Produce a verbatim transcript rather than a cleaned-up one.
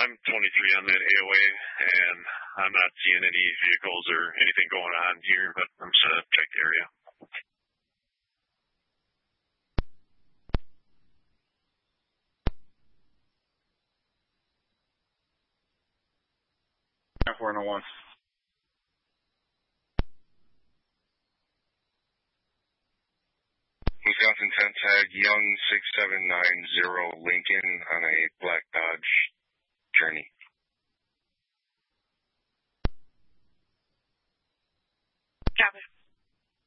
I'm twenty-three on that A O A, and I'm not seeing any vehicles or anything going on here, but I'm just going to check the area. four oh one. Wisconsin ten tag Young six seven nine zero Lincoln on a black Dodge Journey. Copy.